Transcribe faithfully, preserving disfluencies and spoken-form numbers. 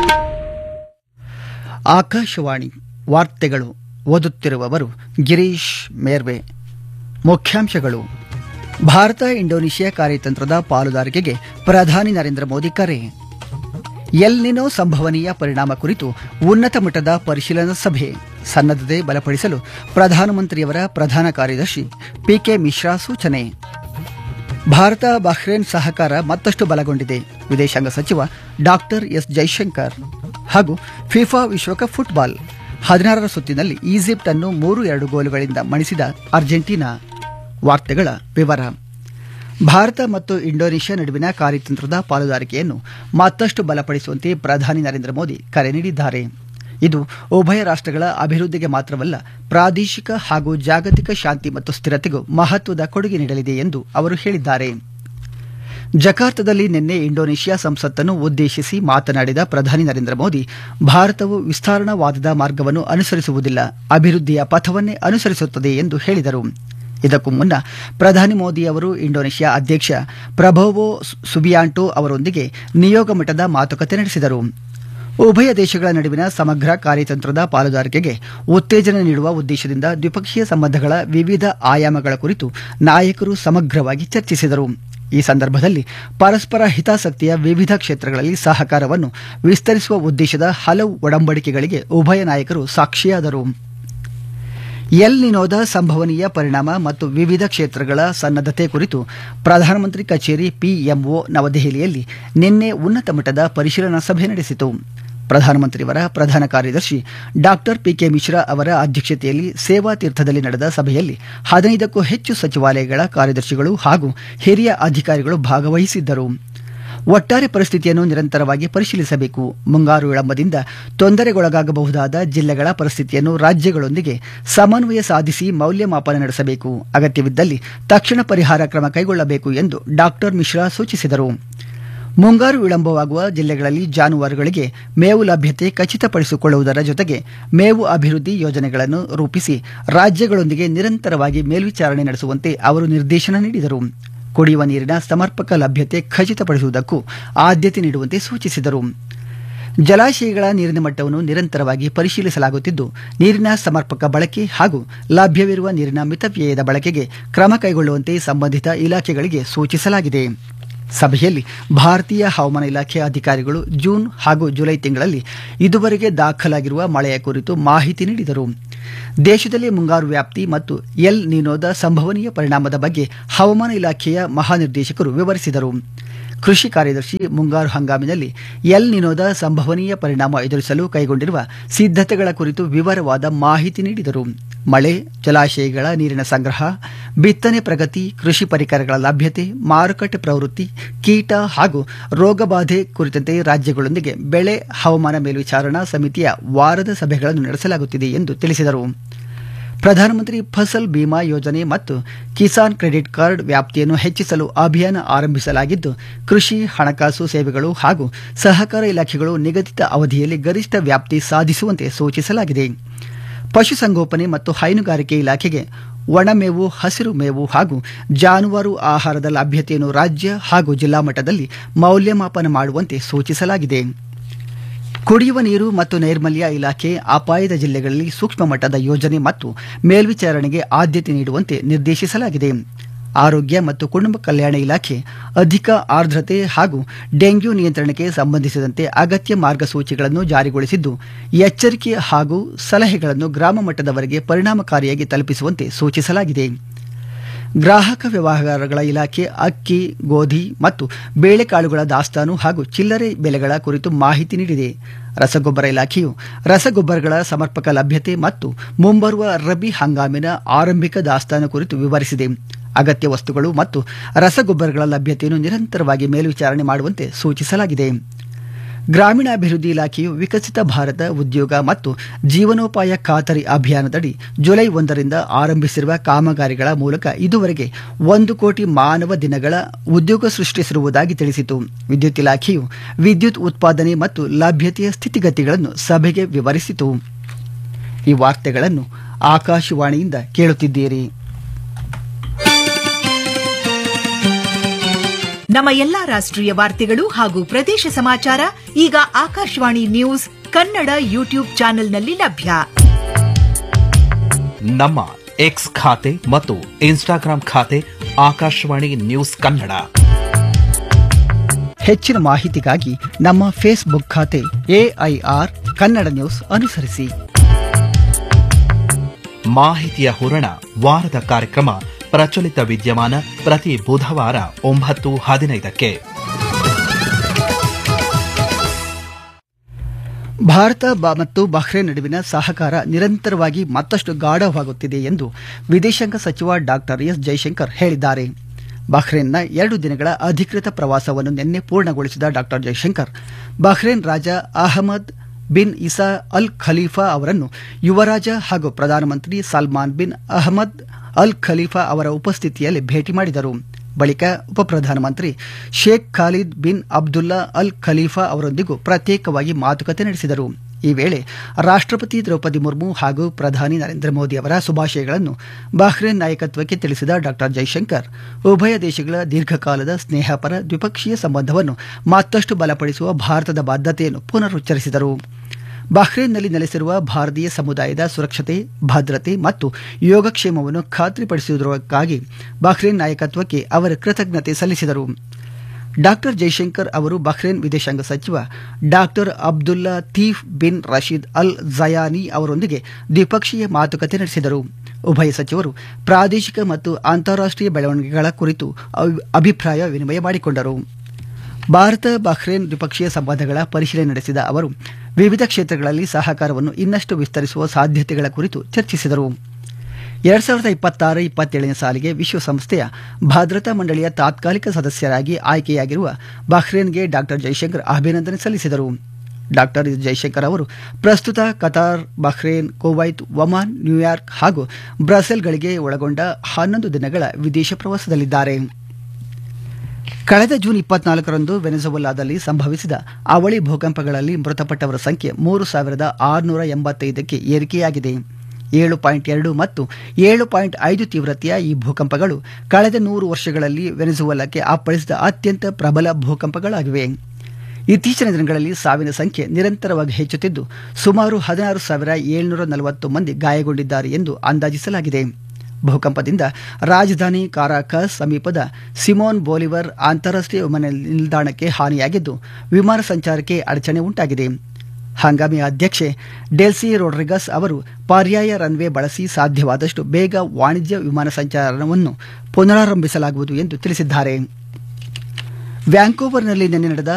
ಆಕಾಶವಾಣಿ ವಾರ್ತೆಗಳು ಓದುತ್ತಿರುವವರು ಗಿರೀಶ್ ಮೇರ್ವೆ. ಮುಖ್ಯಾಂಶಗಳು: ಭಾರತ ಇಂಡೋನೇಷ್ಯಾ ಕಾರ್ಯತಂತ್ರದ ಪಾಲುದಾರಿಕೆಗೆ ಪ್ರಧಾನಿ ನರೇಂದ್ರ ಮೋದಿ ಕರೆ. ಎಲ್ ನಿನೋ ಸಂಭವನೀಯ ಪರಿಣಾಮ ಕುರಿತು ಉನ್ನತ ಮಟ್ಟದ ಪರಿಶೀಲನಾ ಸಭೆ. ಸನ್ನದ್ಧತೆ ಬಲಪಡಿಸಲು ಪ್ರಧಾನಮಂತ್ರಿಯವರ ಪ್ರಧಾನ ಕಾರ್ಯದರ್ಶಿ ಪಿಕೆ ಮಿಶ್ರಾ ಸೂಚನೆ. ಭಾರತ ಬಹ್ರೇನ್ ಸಹಕಾರ ಮತ್ತಷ್ಟು ಬಲಗೊಂಡಿದೆ. ವಿದೇಶಾಂಗ ಸಚಿವ ಡಾಕ್ಟರ್ ಎಸ್ ಜೈಶಂಕರ್. ಹಾಗೂ ಫಿಫಾ ವಿಶ್ವಕಪ್ ಫುಟ್ಬಾಲ್ ಹದಿನಾರರ ಸುತ್ತಿನಲ್ಲಿ ಈಜಿಪ್ಟ್ ಅನ್ನು ಮೂರು ಎರಡು ಗೋಲುಗಳಿಂದ ಮಣಿಸಿದ ಅರ್ಜೆಂಟೀನಾ. ವಾರ್ತೆಗಳ ವಿವರ. ಭಾರತ ಮತ್ತು ಇಂಡೋನೇಷ್ಯಾ ನಡುವಿನ ಕಾರ್ಯತಂತ್ರದ ಪಾಲುದಾರಿಕೆಯನ್ನು ಮತ್ತಷ್ಟು ಬಲಪಡಿಸುವಂತೆ ಪ್ರಧಾನಿ ನರೇಂದ್ರ ಮೋದಿ ಕರೆ ನೀಡಿದ್ದಾರೆ. ಇದು ಉಭಯ ರಾಷ್ಟ್ರಗಳ ಅಭಿವೃದ್ಧಿಗೆ ಮಾತ್ರವಲ್ಲ, ಪ್ರಾದೇಶಿಕ ಹಾಗೂ ಜಾಗತಿಕ ಶಾಂತಿ ಮತ್ತು ಸ್ಥಿರತೆಗೂ ಮಹತ್ವದ ಕೊಡುಗೆ ನೀಡಲಿದೆ ಎಂದು ಅವರು ಹೇಳಿದ್ದಾರೆ. ಜಕಾರ್ತದಲ್ಲಿ ನಿನ್ನೆ ಇಂಡೋನೇಷ್ಯಾ ಸಂಸತ್ತನ್ನು ಉದ್ದೇಶಿಸಿ ಮಾತನಾಡಿದ ಪ್ರಧಾನಿ ನರೇಂದ್ರ ಮೋದಿ, ಭಾರತವು ವಿಸ್ತರಣಾವಾದದ ಮಾರ್ಗವನ್ನು ಅನುಸರಿಸುವುದಿಲ್ಲ, ಅಭಿವೃದ್ಧಿಯ ಪಥವನ್ನೇ ಅನುಸರಿಸುತ್ತದೆ ಎಂದು ಹೇಳಿದರು. ಇದಕ್ಕೂ ಮುನ್ನ ಪ್ರಧಾನಿ ಮೋದಿ ಅವರು ಇಂಡೋನೇಷ್ಯಾ ಅಧ್ಯಕ್ಷ ಪ್ರಬೋವೋ ಸುಬಿಯಾಂಟೋ ಅವರೊಂದಿಗೆ ನಿಯೋಗ ಮಟ್ಟದ ಮಾತುಕತೆ ನಡೆಸಿದರು. ಉಭಯ ದೇಶಗಳ ನಡುವಿನ ಸಮಗ್ರ ಕಾರ್ಯತಂತ್ರದ ಪಾಲುದಾರಿಕೆಗೆ ಉತ್ತೇಜನ ನೀಡುವ ಉದ್ದೇಶದಿಂದ ದ್ವಿಪಕ್ಷೀಯ ಸಂಬಂಧಗಳ ವಿವಿಧ ಆಯಾಮಗಳ ಕುರಿತು ನಾಯಕರು ಸಮಗ್ರವಾಗಿ ಚರ್ಚಿಸಿದರು. ಈ ಸಂದರ್ಭದಲ್ಲಿ ಪರಸ್ಪರ ಹಿತಾಸಕ್ತಿಯ ವಿವಿಧ ಕ್ಷೇತ್ರಗಳಲ್ಲಿ ಸಹಕಾರವನ್ನು ವಿಸ್ತರಿಸುವ ಉದ್ದೇಶದ ಹಲವು ಒಡಂಬಡಿಕೆಗಳಿಗೆ ಉಭಯ ನಾಯಕರು ಸಾಕ್ಷಿಯಾದರು. ಎಲ್ ನಿನೋದ ಸಂಭವನೀಯ ಪರಿಣಾಮ ಮತ್ತು ವಿವಿಧ ಕ್ಷೇತ್ರಗಳ ಸನ್ನದ್ಧತೆ ಕುರಿತು ಪ್ರಧಾನಮಂತ್ರಿ ಕಚೇರಿ ಪಿಎಂಒ ನವದೆಹಲಿಯಲ್ಲಿ ನಿನ್ನೆ ಉನ್ನತ ಮಟ್ಟದ ಪರಿಶೀಲನಾ ಸಭೆ ನಡೆಸಿತು. ಪ್ರಧಾನಮಂತ್ರಿಯವರ ಪ್ರಧಾನ ಕಾರ್ಯದರ್ಶಿ ಡಾಕ್ಟರ್ ಪಿಕೆ ಮಿಶ್ರಾ ಅವರ ಅಧ್ಯಕ್ಷತೆಯಲ್ಲಿ ಸೇವಾ ತೀರ್ಥದಲ್ಲಿ ನಡೆದ ಸಭೆಯಲ್ಲಿ ಹದಿನೈದಕ್ಕೂ ಹೆಚ್ಚು ಸಚಿವಾಲಯಗಳ ಕಾರ್ಯದರ್ಶಿಗಳು ಹಾಗೂ ಹಿರಿಯ ಅಧಿಕಾರಿಗಳು ಭಾಗವಹಿಸಿದ್ದರು. ಒಟ್ಟಾರೆ ಪರಿಸ್ಥಿತಿಯನ್ನು ನಿರಂತರವಾಗಿ ಪರಿಶೀಲಿಸಬೇಕು, ಮುಂಗಾರು ವಿಳಂಬದಿಂದ ತೊಂದರೆಗೊಳಗಾಗಬಹುದಾದ ಜಿಲ್ಲೆಗಳ ಪರಿಸ್ಥಿತಿಯನ್ನು ರಾಜ್ಯಗಳೊಂದಿಗೆ ಸಮನ್ವಯ ಸಾಧಿಸಿ ಮೌಲ್ಯಮಾಪನ ನಡೆಸಬೇಕು, ಅಗತ್ಯವಿದ್ದಲ್ಲಿ ತಕ್ಷಣ ಪರಿಹಾರ ಕ್ರಮ ಕೈಗೊಳ್ಳಬೇಕು ಎಂದು ಡಾಕ್ಟರ್ ಮಿಶ್ರಾ ಸೂಚಿಸಿದರು. ಮುಂಗಾರು ವಿಳಂಬವಾಗುವ ಜಿಲ್ಲೆಗಳಲ್ಲಿ ಜಾನುವಾರುಗಳಿಗೆ ಮೇವು ಲಭ್ಯತೆ ಖಚಿತಪಡಿಸಿಕೊಳ್ಳುವುದರ ಜೊತೆಗೆ ಮೇವು ಅಭಿವೃದ್ಧಿ ಯೋಜನೆಗಳನ್ನು ರೂಪಿಸಿ ರಾಜ್ಯಗಳೊಂದಿಗೆ ನಿರಂತರವಾಗಿ ಮೇಲ್ವಿಚಾರಣೆ ನಡೆಸುವಂತೆ ಅವರು ನಿರ್ದೇಶನ ನೀಡಿದರು. ಕುಡಿಯುವ ನೀರಿನ ಸಮರ್ಪಕ ಲಭ್ಯತೆ ಖಚಿತಪಡಿಸುವುದಕ್ಕೂ ಆದ್ಯತೆ ನೀಡುವಂತೆ ಸೂಚಿಸಿದರು. ಜಲಾಶಯಗಳ ನೀರಿನ ಮಟ್ಟವನ್ನು ನಿರಂತರವಾಗಿ ಪರಿಶೀಲಿಸಲಾಗುತ್ತಿದ್ದು, ನೀರಿನ ಸಮರ್ಪಕ ಬಳಕೆ ಹಾಗೂ ಲಭ್ಯವಿರುವ ನೀರಿನ ಮಿತವ್ಯಯದ ಬಳಕೆಗೆ ಕ್ರಮ ಕೈಗೊಳ್ಳುವಂತೆ ಸಂಬಂಧಿತ ಇಲಾಖೆಗಳಿಗೆ ಸೂಚಿಸಲಾಗಿದೆ. ಸಭೆಯಲ್ಲಿ ಭಾರತೀಯ ಹವಾಮಾನ ಇಲಾಖೆ ಅಧಿಕಾರಿಗಳು ಜೂನ್ ಹಾಗೂ ಜುಲೈ ತಿಂಗಳಲ್ಲಿ ಇದುವರೆಗೆ ದಾಖಲಾಗಿರುವ ಮಳೆಯ ಕುರಿತು ಮಾಹಿತಿ ನೀಡಿದರು. ದೇಶದಲ್ಲಿ ಮುಂಗಾರು ವ್ಯಾಪ್ತಿ ಮತ್ತು ಎಲ್ ನಿನೋದ ಸಂಭವನೀಯ ಪರಿಣಾಮದ ಬಗ್ಗೆ ಹವಾಮಾನ ಇಲಾಖೆಯ ಮಹಾನಿರ್ದೇಶಕರು ವಿವರಿಸಿದರು. ಕೃಷಿ ಕಾರ್ಯದರ್ಶಿ ಮುಂಗಾರು ಹಂಗಾಮಿನಲ್ಲಿ ಎಲ್ ನಿನೋದ ಸಂಭವನೀಯ ಪರಿಣಾಮ ಎದುರಿಸಲು ಕೈಗೊಂಡಿರುವ ಸಿದ್ಧತೆಗಳ ಕುರಿತು ವಿವರವಾದ ಮಾಹಿತಿ ನೀಡಿದರು. ಮಳೆ, ಜಲಾಶಯಗಳ ನೀರಿನ ಸಂಗ್ರಹ, ಬಿತ್ತನೆ ಪ್ರಗತಿ, ಕೃಷಿ ಪರಿಕರಗಳ ಲಭ್ಯತೆ, ಮಾರುಕಟ್ಟೆ ಪ್ರವೃತ್ತಿ, ಕೀಟ ಹಾಗೂ ರೋಗಬಾಧೆ ಕುರಿತಂತೆ ರಾಜ್ಯಗಳೊಂದಿಗೆ ಬೆಳೆ ಹವಾಮಾನ ಮೇಲ್ವಿಚಾರಣಾ ಸಮಿತಿಯ ವಾರದ ಸಭೆಗಳನ್ನು ನಡೆಸಲಾಗುತ್ತಿದೆ ಎಂದು ತಿಳಿಸಿದರು. ಪ್ರಧಾನಮಂತ್ರಿ ಫಸಲ್ ಬಿಮಾ ಯೋಜನೆ ಮತ್ತು ಕಿಸಾನ್ ಕ್ರೆಡಿಟ್ ಕಾರ್ಡ್ ವ್ಯಾಪ್ತಿಯನ್ನು ಹೆಚ್ಚಿಸಲು ಅಭಿಯಾನ ಆರಂಭಿಸಲಾಗಿದ್ದು, ಕೃಷಿ, ಹಣಕಾಸು ಸೇವೆಗಳು ಹಾಗೂ ಸಹಕಾರ ಇಲಾಖೆಗಳು ನಿಗದಿತ ಅವಧಿಯಲ್ಲಿ ಗರಿಷ್ಠ ವ್ಯಾಪ್ತಿ ಸಾಧಿಸುವಂತೆ ಸೂಚಿಸಲಾಗಿದೆ. ಪಶುಸಂಗೋಪನೆ ಮತ್ತು ಹೈನುಗಾರಿಕೆ ಇಲಾಖೆಗೆ ಒಣಮೇವು, ಹಸಿರು ಮೇವು ಹಾಗೂ ಜಾನುವಾರು ಆಹಾರದ ಲಭ್ಯತೆಯನ್ನು ರಾಜ್ಯ ಹಾಗೂ ಜಿಲ್ಲಾ ಮಟ್ಟದಲ್ಲಿ ಮೌಲ್ಯಮಾಪನ ಮಾಡುವಂತೆ ಸೂಚಿಸಲಾಗಿದೆ. ಕುಡಿಯುವ ನೀರು ಮತ್ತು ನೈರ್ಮಲ್ಯ ಇಲಾಖೆ ಅಪಾಯದ ಜಿಲ್ಲೆಗಳಲ್ಲಿ ಸೂಕ್ಷ್ಮ ಮಟ್ಟದ ಯೋಜನೆ ಮತ್ತು ಮೇಲ್ವಿಚಾರಣೆಗೆ ಆದ್ಯತೆ ನೀಡುವಂತೆ ನಿರ್ದೇಶಿಸಲಾಗಿದೆ. ಆರೋಗ್ಯ ಮತ್ತು ಕುಟುಂಬ ಕಲ್ಯಾಣ ಇಲಾಖೆ ಅಧಿಕ ಆರ್ದ್ರತೆ ಹಾಗೂ ಡೆಂಗ್ಯೂ ನಿಯಂತ್ರಣಕ್ಕೆ ಸಂಬಂಧಿಸಿದಂತೆ ಅಗತ್ಯ ಮಾರ್ಗಸೂಚಿಗಳನ್ನು ಜಾರಿಗೊಳಿಸಿದ್ದು, ಎಚ್ಚರಿಕೆ ಹಾಗೂ ಸಲಹೆಗಳನ್ನು ಗ್ರಾಮ ಮಟ್ಟದವರೆಗೆ ಪರಿಣಾಮಕಾರಿಯಾಗಿ ತಲುಪಿಸುವಂತೆ ಸೂಚಿಸಲಾಗಿದೆ. ಗ್ರಾಹಕ ವ್ಯವಹಾರಗಳ ಇಲಾಖೆ ಅಕ್ಕಿ, ಗೋಧಿ ಮತ್ತು ಬೇಳೆಕಾಳುಗಳ ದಾಸ್ತಾನು ಹಾಗೂ ಚಿಲ್ಲರೆ ಬೆಲೆಗಳ ಕುರಿತು ಮಾಹಿತಿ ನೀಡಿದೆ. ರಸಗೊಬ್ಬರ ಇಲಾಖೆಯು ರಸಗೊಬ್ಬರಗಳ ಸಮರ್ಪಕ ಲಭ್ಯತೆ ಮತ್ತು ಮುಂಬರುವ ರಬಿ ಹಂಗಾಮಿನ ಆರಂಭಿಕ ದಾಸ್ತಾನು ಕುರಿತು ವಿವರಿಸಿದೆ. ಅಗತ್ಯ ವಸ್ತುಗಳು ಮತ್ತು ರಸಗೊಬ್ಬರಗಳ ಲಭ್ಯತೆಯನ್ನು ನಿರಂತರವಾಗಿ ಮೇಲ್ವಿಚಾರಣೆ ಮಾಡುವಂತೆ ಸೂಚಿಸಲಾಗಿದೆ. ಗ್ರಾಮೀಣಾಭಿವೃದ್ಧಿ ಇಲಾಖೆಯು ವಿಕಸಿತ ಭಾರತ ಉದ್ಯೋಗ ಮತ್ತು ಜೀವನೋಪಾಯ ಖಾತರಿ ಅಭಿಯಾನದಡಿ ಜುಲೈ ಒಂದರಿಂದ ಆರಂಭಿಸಿರುವ ಕಾಮಗಾರಿಗಳ ಮೂಲಕ ಇದುವರೆಗೆ ಒಂದು ಕೋಟಿ ಮಾನವ ದಿನಗಳ ಉದ್ಯೋಗ ಸೃಷ್ಟಿಸಿರುವುದಾಗಿ ತಿಳಿಸಿತು. ವಿದ್ಯುತ್ ಇಲಾಖೆಯು ವಿದ್ಯುತ್ ಉತ್ಪಾದನೆ ಮತ್ತು ಲಭ್ಯತೆಯ ಸ್ಥಿತಿಗತಿಗಳನ್ನು ಸಭೆಗೆ ವಿವರಿಸಿತು. ಈ ವಾರ್ತೆಗಳನ್ನು ಆಕಾಶವಾಣಿಯಿಂದ ಕೇಳುತ್ತಿದ್ದೀರಿ. ನಮ್ಮ ಎಲ್ಲಾ ರಾಷ್ಟ್ರೀಯ ವಾರ್ತೆಗಳು ಹಾಗೂ ಪ್ರದೇಶ ಸಮಾಚಾರ ಈಗ ಆಕಾಶವಾಣಿ ನ್ಯೂಸ್ ಕನ್ನಡ ಯೂಟ್ಯೂಬ್ ಚಾನೆಲ್ನಲ್ಲಿ ಲಭ್ಯ. ನಮ್ಮ ಎಕ್ಸ್ ಖಾತೆ ಮತ್ತು ಇನ್ಸ್ಟಾಗ್ರಾಂ ಖಾತೆ ಆಕಾಶವಾಣಿ ನ್ಯೂಸ್ ಕನ್ನಡ. ಹೆಚ್ಚಿನ ಮಾಹಿತಿಗಾಗಿ ನಮ್ಮ ಫೇಸ್ಬುಕ್ ಖಾತೆ ಎಐಆರ್ ಕನ್ನಡ ನ್ಯೂಸ್ ಅನುಸರಿಸಿ. ಮಾಹಿತಿಯ ಹೂರಣ ವಾರದ ಕಾರ್ಯಕ್ರಮ ಪ್ರಚಲಿತ ವಿದ್ಯಮಾನ ಪ್ರತಿ ಬುಧವಾರ ಒಂಬತ್ತು ಹದಿನೈದಕ್ಕೆ. ಭಾರತ ಮತ್ತು ಬಹ್ರೇನ್ ನಡುವಿನ ಸಹಕಾರ ನಿರಂತರವಾಗಿ ಮತ್ತಷ್ಟು ಗಾಢವಾಗುತ್ತಿದೆ ಎಂದು ವಿದೇಶಾಂಗ ಸಚಿವ ಡಾಕ್ಟರ್ ಎಸ್ ಜೈಶಂಕರ್ ಹೇಳಿದ್ದಾರೆ. ಬಹ್ರೇನ್ನ ಎರಡು ದಿನಗಳ ಅಧಿಕೃತ ಪ್ರವಾಸವನ್ನು ನಿನ್ನೆ ಪೂರ್ಣಗೊಳಿಸಿದ ಡಾಕ್ಟರ್ ಜೈಶಂಕರ್ ಬಹ್ರೇನ್ ರಾಜ Ahmed bin Isa Al Khalifa ಅವರನ್ನು ಯುವರಾಜ ಹಾಗೂ ಪ್ರಧಾನಮಂತ್ರಿ Salman bin Ahmed Al Khalifa ಅವರ ಉಪಸ್ಥಿತಿಯಲ್ಲಿ ಭೇಟಿ ಮಾಡಿದರು. ಬಳಿಕ ಉಪಪ್ರಧಾನಮಂತ್ರಿ Sheikh Khalid bin Abdullah Al Khalifa ಅವರೊಂದಿಗೂ ಪ್ರತ್ಯೇಕವಾಗಿ ಮಾತುಕತೆ ನಡೆಸಿದರು. ಈ ವೇಳೆ ರಾಷ್ಟ್ರಪತಿ ದ್ರೌಪದಿ ಮುರ್ಮು ಹಾಗೂ ಪ್ರಧಾನಿ ನರೇಂದ್ರ ಮೋದಿ ಅವರ ಶುಭಾಶಯಗಳನ್ನು ಬಹ್ರೇನ್ ನಾಯಕತ್ವಕ್ಕೆ ತಿಳಿಸಿದ ಡಾಕ್ಟರ್ ಜೈಶಂಕರ್ ಉಭಯ ದೇಶಗಳ ದೀರ್ಘಕಾಲದ ಸ್ನೇಹಪರ ದ್ವಿಪಕ್ಷೀಯ ಸಂಬಂಧವನ್ನು ಮತ್ತಷ್ಟು ಬಲಪಡಿಸುವ ಭಾರತದ ಬದ್ಧತೆಯನ್ನು ಪುನರುಚ್ಚರಿಸಿದರು. ಬಹ್ರೇನ್ನಲ್ಲಿ ನೆಲೆಸಿರುವ ಭಾರತೀಯ ಸಮುದಾಯದ ಸುರಕ್ಷತೆ, ಭದ್ರತೆ ಮತ್ತು ಯೋಗಕ್ಷೇಮವನ್ನು ಖಾತ್ರಿಪಡಿಸುವುದಕ್ಕಾಗಿ ಬಹ್ರೇನ್ ನಾಯಕತ್ವಕ್ಕೆ ಅವರು ಕೃತಜ್ಞತೆ ಸಲ್ಲಿಸಿದರು. ಡಾಕ್ಟರ್ ಜೈಶಂಕರ್ ಅವರು ಬಹ್ರೇನ್ ವಿದೇಶಾಂಗ ಸಚಿವ ಡಾಕ್ಟರ್ ಅಬ್ದುಲ್ಲಾ ತೀಫ್ ಬಿನ್ ರಶೀದ್ ಅಲ್ ಜಯಾನಿ ಅವರೊಂದಿಗೆ ದ್ವಿಪಕ್ಷೀಯ ಮಾತುಕತೆ ನಡೆಸಿದರು. ಉಭಯ ಸಚಿವರು ಪ್ರಾದೇಶಿಕ ಮತ್ತು ಅಂತಾರಾಷ್ಟೀಯ ಬೆಳವಣಿಗೆಗಳ ಕುರಿತು ಅಭಿಪ್ರಾಯ ವಿನಿಮಯ ಮಾಡಿಕೊಂಡರು. ಭಾರತ ಬಹ್ರೇನ್ ದ್ವಿಪಕ್ಷೀಯ ಸಂಬಂಧಗಳ ಪರಿಶೀಲನೆ ನಡೆಸಿದ ಅವರು ವಿವಿಧ ಕ್ಷೇತ್ರಗಳಲ್ಲಿ ಸಹಕಾರವನ್ನು ಇನ್ನಷ್ಟು ವಿಸ್ತರಿಸುವ ಸಾಧ್ಯತೆಗಳ ಕುರಿತು ಚರ್ಚಿಸಿದರು. ಎರಡ್ ಸಾವಿರದ ಇಪ್ಪತ್ತಾರು ಇಪ್ಪತ್ತೇಳನೇ ಸಾಲಿಗೆ ವಿಶ್ವಸಂಸ್ಥೆಯ ಭದ್ರತಾ ಮಂಡಳಿಯ ತಾತ್ಕಾಲಿಕ ಸದಸ್ಯರಾಗಿ ಆಯ್ಕೆಯಾಗಿರುವ ಬಹ್ರೇನ್ಗೆ ಡಾಕ್ಟರ್ ಜೈಶಂಕರ್ ಅಭಿನಂದನೆ ಸಲ್ಲಿಸಿದರು. ಡಾಕ್ಟರ್ ಜೈಶಂಕರ್ ಅವರು ಪ್ರಸ್ತುತ Qatar, Bahrain, Kuwait, Oman, New York ಹಾಗೂ ಬ್ರಸೆಲ್ಗಳಿಗೆ ಒಳಗೊಂಡ ಹನ್ನೊಂದು ದಿನಗಳ ವಿದೇಶ ಪ್ರವಾಸದಲ್ಲಿದ್ದಾರೆ. ಕಳೆದ ಜೂನ್ ಇಪ್ಪತ್ನಾಲ್ಕರಂದು ವೆನೆಜುವೆಲಾದಲ್ಲಿ ಸಂಭವಿಸಿದ ಅವಳಿ ಭೂಕಂಪಗಳಲ್ಲಿ ಮೃತಪಟ್ಟವರ ಸಂಖ್ಯೆ ಮೂರು ಸಾವಿರದ ಆರುನೂರ ಎಂಬತ್ತೈದಕ್ಕೆ ಏರಿಕೆಯಾಗಿದೆ. ಏಳು ಪಾಯಿಂಟ್ ಎರಡು ಮತ್ತು ಏಳು ಪಾಯಿಂಟ್ ಐದು ತೀವ್ರತೆಯ ಈ ಭೂಕಂಪಗಳು ಕಳೆದ ನೂರು ವರ್ಷಗಳಲ್ಲಿ ವೆನೆಜುವೆಲಾಕ್ಕೆ ಅಪ್ಪಳಿಸಿದ ಅತ್ಯಂತ ಪ್ರಬಲ ಭೂಕಂಪಗಳಾಗಿವೆ. ಇತ್ತೀಚಿನ ದಿನಗಳಲ್ಲಿ ಸಾವಿನ ಸಂಖ್ಯೆ ನಿರಂತರವಾಗಿ ಹೆಚ್ಚುತ್ತಿದ್ದು ಸುಮಾರು ಹದಿನಾರು ಸಾವಿರ ಏಳ್ನೂರ ನಲವತ್ತು ಮಂದಿ ಗಾಯಗೊಂಡಿದ್ದಾರೆ ಎಂದು ಅಂದಾಜಿಸಲಾಗಿದೆ. ಭೂಕಂಪದಿಂದ ರಾಜಧಾನಿ ಕಾರಾಕಸ್ ಸಮೀಪದ ಸಿಮೋನ್ ಬೋಲಿವರ್ ಅಂತಾರಾಷ್ಟೀಯ ವಿಮಾನ ನಿಲ್ದಾಣಕ್ಕೆ ಹಾನಿಯಾಗಿದ್ದು ವಿಮಾನ ಸಂಚಾರಕ್ಕೆ ಅಡಚಣೆ ಉಂಟಾಗಿದೆ. ಹಂಗಾಮಿ ಅಧ್ಯಕ್ಷೆ ಡೆಲ್ಸಿ ರೋಡ್ರಿಗಸ್ ಅವರು ಪರ್ಯಾಯ ರನ್ವೇ ಬಳಸಿ ಸಾಧ್ಯವಾದಷ್ಟು ಬೇಗ ವಾಣಿಜ್ಯ ವಿಮಾನ ಸಂಚಾರವನ್ನು ಪುನರಾರಂಭಿಸಲಾಗುವುದು ಎಂದು ತಿಳಿಸಿದ್ದಾರೆ. ವ್ಯಾಂಕೋವರ್ನಲ್ಲಿ ನಿನ್ನೆ ನಡೆದ